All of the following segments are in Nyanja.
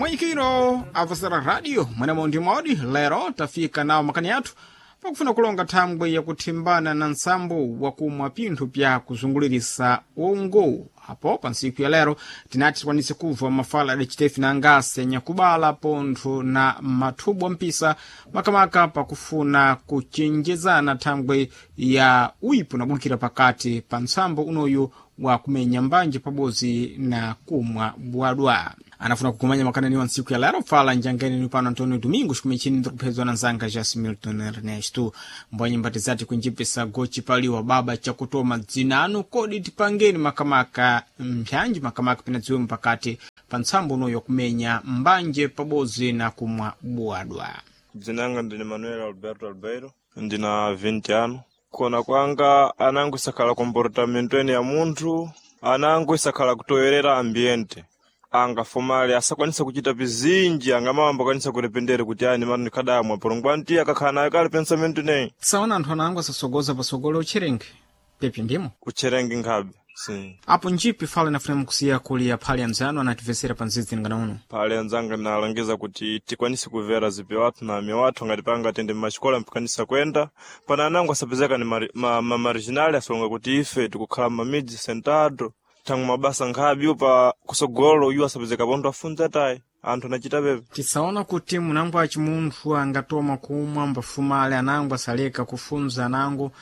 Manyikiro avasara radio mwana ndi modi lero tafika nawo makani yathu pakufuna kulonga thangwe yakuthimbana na nsambo wakumwa pinthu pya kuzungulirisa ungo. Hapo pa nsiku ya lero tinati tikwanise kuva mafala adachitefi na angase nyakubala pontho na mathubu mpisa makamaka pakufuna kuchenjezana thangwe ya uipu na kunikira pakati pa nsambo unoyu wa kumenya mbanje pabozi na kumwa bwadwa. Anafuna kukumanya makanani wa nsiku ya lero fala njangeni ni pano Antonio Domingos kumechini ndikupezwa na nzanga Jasi Milton Ernesto mbwanyi mbatizati kunjipesa gochi paliwa baba cha kutoma zinanu kodi tipangeni makamaka mhanji makamaka pinadziwe mpakati pansambo uno yokumenya mbanje pabozi na kumwa bwadwa. Zinanga ndini Manuel Alberto Albeiro ndina 20 ano. Kona kwanga anangu sakala comportamento ya muntu, anangu sakala kutoyerera ambiente. Anga fomali asakwanisa kuchita bizinji anga mambo kanisa kurependere kuti ani manu nikadamwa porongwanti akakana akali pensamento nei. Saona anthu anangu asasogoza pasogolo ucherenge. Pepi ndimo? Ucherenge ngabe. Sim. Apo njipi fala nafuna mkusiya kulia pali anzano anativesera panzizi ngana uno. Pali anzanga nalangiza kuti tikwanisi kuvera zipi watu na mi watu ngatipanga tende mashikola mpikanisa kwenda. Pana anangu asapezeka ni marginali asonga kuti ife tukukhala mamidzi sentado. Tangu mabasa ngabi upa kusogolo yu asapezeka bondo afunza tai. Anthu nachita bebe. Tisaona kuti munangu achimunthu angatoma kumwa mbafumale anangu asaleka kufunza anangu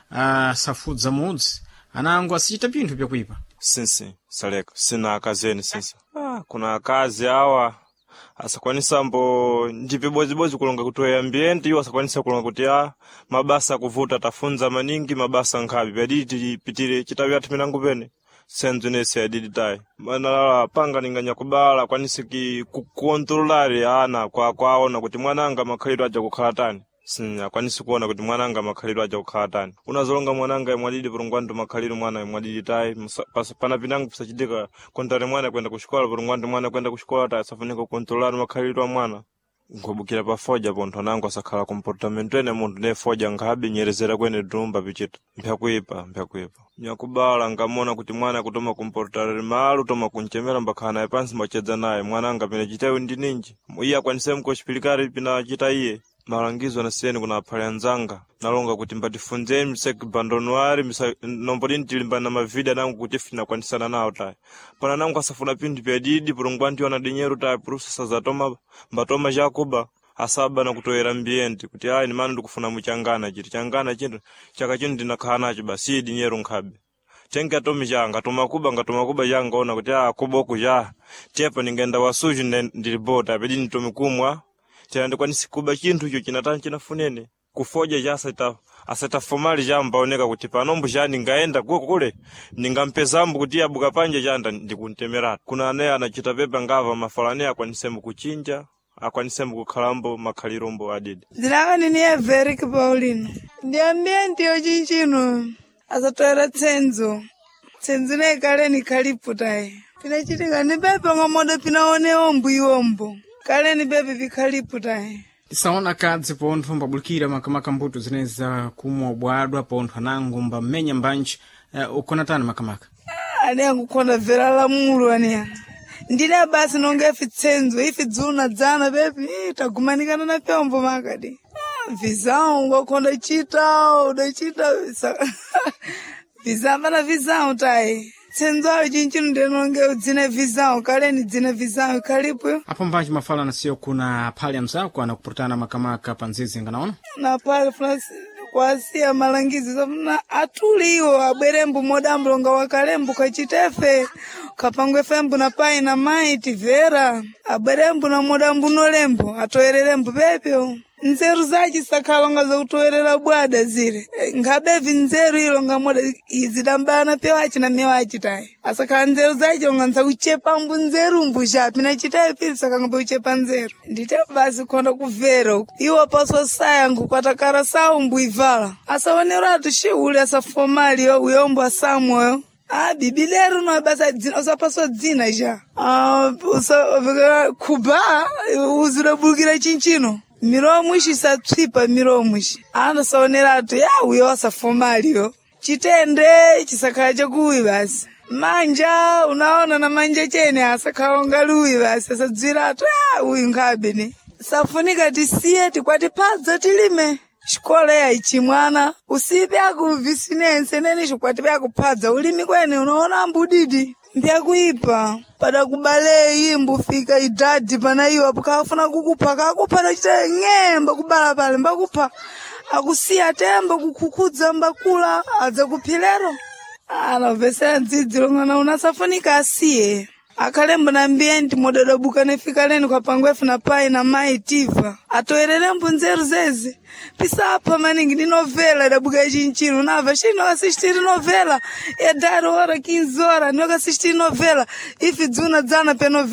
safudza mudzi. Anangu asichita pinthu pyakuipa. Sinsi, saleka. Sina akazeni sinsi. Kuna akazi awa. Asakwanisa mbo ndipe bozi kulonga kutoya ambiente yu asakwanisa kulonga kuti mabasa kuvuta tafunza maningi mabasa ngabi. Baditi pitire chitabi ati minangu bene. Senzo nese ya didi tai. Manala panga ninganya kubala kwanisi kukontrolari ana kwa ona kuti mwananga makhaliro aja kukhalatani. Sinya kwanisi kuona kuti mwananga makhaliro aja kukhalatani. Unazolonga mwananga ya mwadidi porongwandu makhaliro mwana ya mwadidi tai. Pana pinangu pisachidika kontare mwana kwenda kushikola porongwandu mwana kwenda kushikola tai. Safunika kukontrolari makhaliro wa mwana. Nkubukira pa foja ponto nangu asakhala comportamento ene muntu ne foja ngabi nyerezera kwene dumba bichita. Mpyakuipa. Nyakubala ngamona kuti mwana kutoma comportare malu toma kunchemera mbakana ya pansi mbachedza naye mwana ngapene chitayo ndi ninji. Iya kwanise mko chipilikari pina chita iye. Malangizo na siyeni kuna pale anzanga. Nalonga kuti mbatifunzeni mseki bandonuari nombodini tilimba na mavida nangu kuti fina kwanisana nao tai. Pana nangu asafuna pindu pya didi purungwanti wana dinyeru tai purusa sazatoma mbatoma jakuba. Asaba na kutoera ambiente kuti ni manu ndikufuna muchangana chiti changana chintu chaka chino ndinakhala basi dinyeru nkhabe. Tenga tomi janga tomakuba janga ona kuti kuboku ja. Tepa ningenda wasuju ndilibota pedi nitomi kumwa. Tena ndikwanisi kuba chintu icho chinatani chinafunene. Kufoja jasa asata formali jamba oneka kuti panombu jani ngaenda kule ningampezambu kuti abuka panje janda ndikuntemeratu. Kuna ane anachita pepa ngava mafalane akwanisemu kuchinja. Akwanisemu kukhalambo makhalirombo adidi. Zilanga nini Everick Paulino. Ndi ambienti yo chinchino. Asatoera tsenzo nekale ni kalipu tai. Pina chitika ni pepe ngamoda pinaone ombu. Kale ni pepe vikalipu tai. Tisaona kadzi pontho mbabulukira makamaka mbuto zineza kumwa bwadwa pontho anangu mbamenya mbanje ukonatani makamaka. Anyangu kona vera la mulu ania. Ndine basi nonga tsenzo ifi dzuna dzana bebi tagumanikana na pyombo makadi. Vizao ngokonda chita udachita vizamba na vizao tai. Tsenzo chinchino ndenonge udzine vizao kale ni dzine vizao kalipo. Apo mbanje mafala nasiyo kuna pali amzako anakupurutana makamaka panzizi nganaona? Na pali kwasiya malangizo zamna atuliwo abwerembu modambo nga wakalembu kachitefe kapangwe fembu na pai na mai tivera abwerembu na modambu nolembo atoererembu pepyo nzeru zachi sakhala nga zautoerera bwada zire ngabevi nzeru ilo nga moda izidambana pewachi na mewachi tai asakhala nzeru zachi nga nza uchepa mbu nzeru mbu japi na chitayi pili saka nga uchepa nzeru ndite basi konda kuvera iwa paso sayangu kwatakara sao mbu ivala asaonero atu shiuli asafomali uyombu asamoyo bibileru no basa dzina usapaswa dzina ja kuba uzira bukira chinchino miromushi satsipa miromushi anasaonera atu uyo asafomaliyo chitende chisakhala chakuwi basi Manja unaona na manja chene asakaonga lui basi asadzira tu uyu ngabene safunika tisiye tikwati padza tilime xikola ya ichimwana usibe akuvisinense nene xikwati byakuphadza ulimi kwene unaona mbudidi mbyakuipa pada kubale imbu fika idadi pana iwa pakafuna kukupa kakupana chita ng'emba kubala pale mbakupha akusiya temba kukhukudza mbakula adza kuphilero vese ndzidziro ngana unasafunika asiye akalembo na ambienti mododobuka nefika leni kwa pangwefu na pai na mai tiva atoerere mbunzeru zezi pisa apa maningi ni novela dabuka ichinchino nava shino asistiri novela ya dari ora 15 ora nyoka asistiri novela ifi dzuna dzana pe novela